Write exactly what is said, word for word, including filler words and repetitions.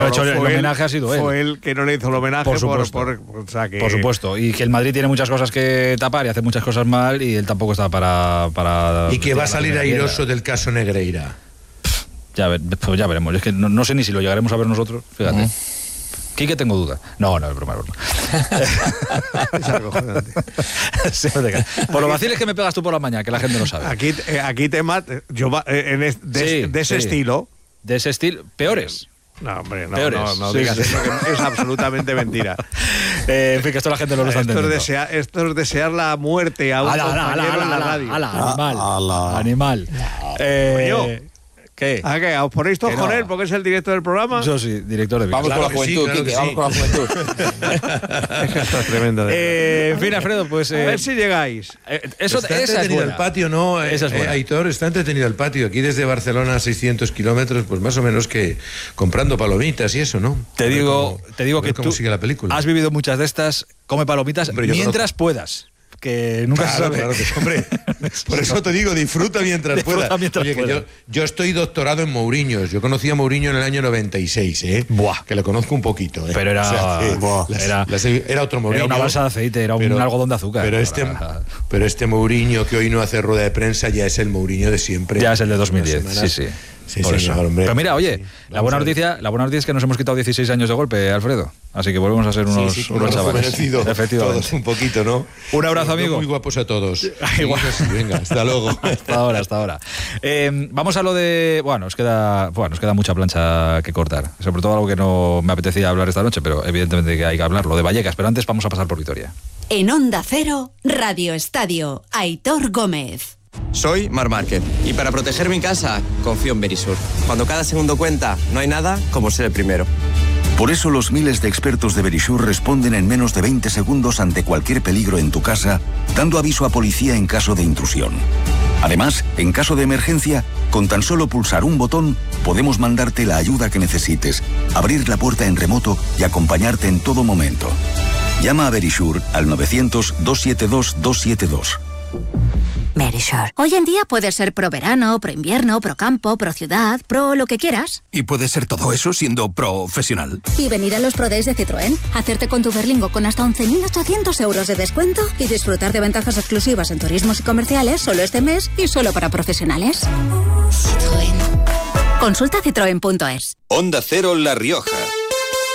Ha hecho el homenaje, ha sido él. Fue él que no le hizo el homenaje. Por supuesto. Por, por, o sea que... por supuesto. Y que el Madrid tiene muchas cosas que tapar y hace muchas cosas mal y él tampoco está para... para y que va a salir airoso del caso Negreira. Ya, ver, pues ya veremos. Es que no, no sé ni si lo llegaremos a ver nosotros. Fíjate. Uh-huh. Quique, tengo duda. No, no, es broma, es broma. Sí, por lo vacil es que me pegas tú por la mañana, que la gente no sabe. Aquí, eh, aquí te mato. Yo, eh, en es, de, sí, de ese sí. estilo. De ese estilo. Peores. No, hombre, no, Peores. no, no sí, digas sí. eso, que es absolutamente mentira. Eh, en fin, que esto la gente no lo está esto entendiendo. Es desear, esto es desear la muerte a un ala, compañero ala, ala, en la ala, radio. Ala, animal, ala. animal. Eh, ¿Qué? ¿A qué? ¿Os ponéis todos con no. él porque es el director del programa? Yo sí, director de Vamos claro con la juventud, sí, claro Quique, sí. vamos con la juventud. Es que esto es tremendo. Eh, en fin, Alfredo, pues... Eh, a ver si llegáis. Eh, eso, está esa entretenido es el patio, ¿no? Esa es eh, Aitor, está entretenido el patio. Aquí desde Barcelona a seiscientos kilómetros, pues más o menos que comprando palomitas y eso, ¿no? Te digo, cómo, te digo que cómo tú sigue la película. Has vivido muchas de estas, come palomitas hombre, mientras puedas. Que nunca claro, se sabe. Claro que, hombre, por eso te digo, disfruta mientras disfruta puedas. Mientras Oye, pueda. que yo, yo estoy doctorado en Mourinho. Yo conocí a Mourinho en el año noventa y seis, ¿eh? Buah. Que lo conozco un poquito, ¿eh? Pero era, o sea, que, buah, las, era, las, era otro Mourinho. Era una balsa de aceite, era pero, un algodón de azúcar. Pero este, pero este Mourinho que hoy no hace rueda de prensa ya es el Mourinho de siempre. Ya es el de dos mil diez, sí, sí. Sí, por señor, eso. Hombre. Pero mira, oye, sí, la buena noticia, la buena noticia es que nos hemos quitado dieciséis años de golpe, Alfredo. Así que volvemos a ser unos, sí, sí, unos chavales. Efectivamente. Todos un poquito, ¿no? Un abrazo, amigo. Muy guapos a todos. Igual. Sí, venga, hasta luego. Hasta ahora, hasta ahora. Eh, vamos a lo de... Bueno, nos queda, bueno, nos queda mucha plancha que cortar. Sobre todo algo que no me apetecía hablar esta noche, pero evidentemente que hay que hablar, lo de Vallecas. Pero antes vamos a pasar por Vitoria. En Onda Cero, Radio Estadio, Aitor Gómez. Soy Mar Márquez y para proteger mi casa confío en Verisur. Cuando cada segundo cuenta, no hay nada como ser el primero. Por eso los miles de expertos de Verisur responden en menos de veinte segundos ante cualquier peligro en tu casa, dando aviso a policía en caso de intrusión. Además, en caso de emergencia, con tan solo pulsar un botón, podemos mandarte la ayuda que necesites, abrir la puerta en remoto y acompañarte en todo momento. Llama a Verisur al novecientos, doscientos setenta y dos, doscientos setenta y dos. Verisur. Hoy en día puedes ser pro verano, pro invierno, pro campo, pro ciudad, pro lo que quieras. Y puedes ser todo eso siendo profesional. Y venir a los Pro Days de Citroën, hacerte con tu Berlingo con hasta once mil ochocientos euros de descuento y disfrutar de ventajas exclusivas en turismos y comerciales solo este mes y solo para profesionales. Citroën. Consulta citroen punto es. Onda Cero La Rioja.